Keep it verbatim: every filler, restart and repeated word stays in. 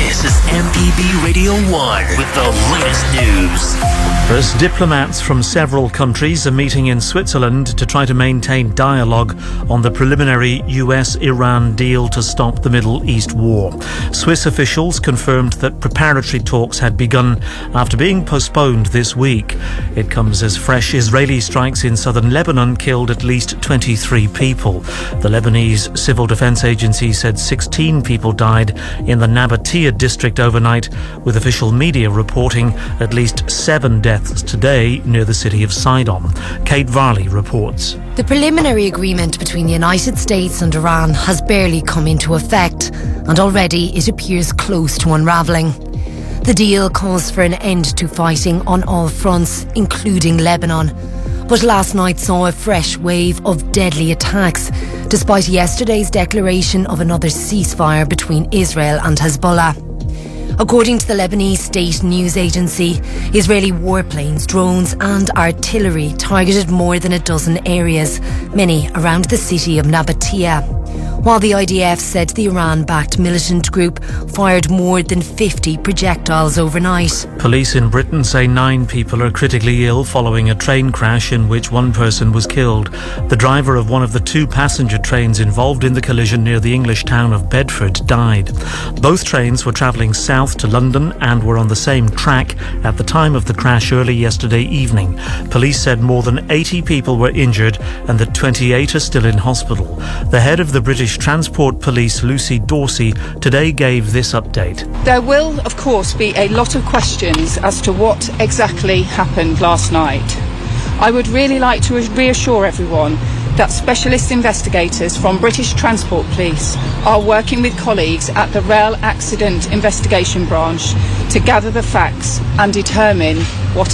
This is M P B Radio one with the latest news. First, diplomats from several countries are meeting in Switzerland to try to maintain dialogue on the preliminary U S Iran deal to stop the Middle East war. Swiss officials confirmed that preparatory talks had begun after being postponed this week. It comes as fresh Israeli strikes in southern Lebanon killed at least twenty-three people. The Lebanese Civil Defense Agency said sixteen people died in the Nabatea district overnight, with official media reporting at least seven deaths today near the city of Sidon. Kate Varley reports. The preliminary agreement between the United States and Iran has barely come into effect, and already it appears close to unravelling. The deal calls for an end to fighting on all fronts, including Lebanon. But last night saw a fresh wave of deadly attacks, despite yesterday's declaration of another ceasefire between Israel and Hezbollah. According to the Lebanese state news agency, Israeli warplanes, drones and artillery targeted more than a dozen areas, many around the city of Nabatea. While the I D F said the Iran-backed militant group fired more than fifty projectiles overnight. Police in Britain say nine people are critically ill following a train crash in which one person was killed. The driver of one of the two passenger trains involved in the collision near the English town of Bedford died. Both trains were travelling south to London and were on the same track at the time of the crash early yesterday evening. Police said more than eighty people were injured and that twenty-eight are still in hospital. The head of the British Transport Police, Lucy Dorsey, today gave this update. There will, of course, be a lot of questions as to what exactly happened last night. I would really like to reassure everyone that specialist investigators from British Transport Police are working with colleagues at the Rail Accident Investigation Branch to gather the facts and determine what